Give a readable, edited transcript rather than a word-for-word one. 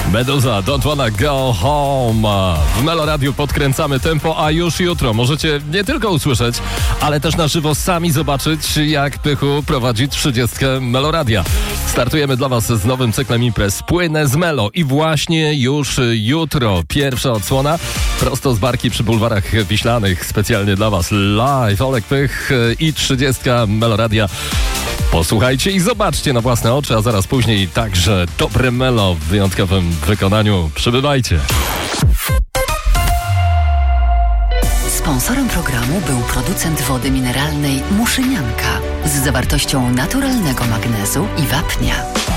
Meduza, Don't Wanna Go Home. W Melo Radiu podkręcamy tempo, a już jutro możecie nie tylko usłyszeć, ale też na żywo sami zobaczyć, jak Pychu prowadzi 30 Melo Radia. Startujemy dla Was z nowym cyklem imprez Płynę z Melo i właśnie już jutro pierwsza odsłona prosto z barki przy bulwarach Wiślanych. Specjalnie dla Was live Olek Pych i 30 Melo Radia. Posłuchajcie i zobaczcie na własne oczy, a zaraz później także dobre Melo w wyjątkowym wykonaniu. Przybywajcie. Sponsorem programu był producent wody mineralnej Muszynianka z zawartością naturalnego magnezu i wapnia.